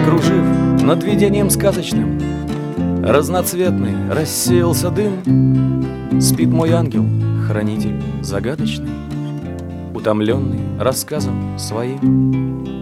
Закружив над видением сказочным, разноцветный рассеялся дым. Спит мой ангел, хранитель загадочный, утомленный рассказом своим.